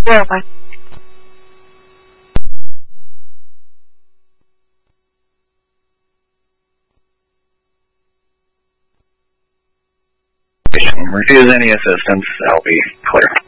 Yeah, bye. Refuse any assistance. That'll be clear.